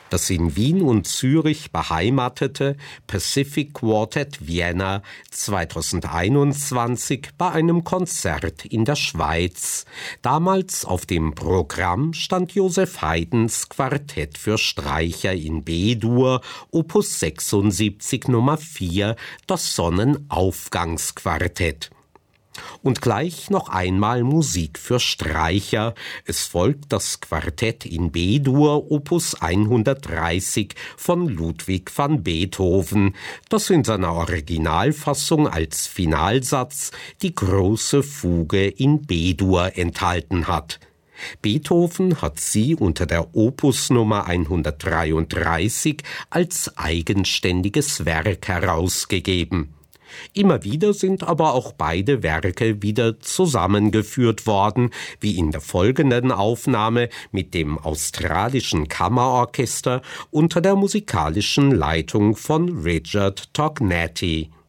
Das in Wien und Zürich beheimatete Pacific Quartet Vienna 2021 bei einem Konzert in der Schweiz. Damals auf dem Programm stand Joseph Haydns Quartett für Streicher in B-Dur, Opus 76 Nummer 4, das Sonnenaufgangsquartett. Und gleich noch einmal Musik für Streicher. Es folgt das Quartett in B-Dur, Opus 130 von Ludwig van Beethoven, das in seiner Originalfassung als Finalsatz die große Fuge in B-Dur enthalten hat. Beethoven hat sie unter der Opusnummer 133 als eigenständiges Werk herausgegeben. Immer wieder sind aber auch beide Werke wieder zusammengeführt worden, wie in der folgenden Aufnahme mit dem australischen Kammerorchester unter der musikalischen Leitung von Richard Tognatti.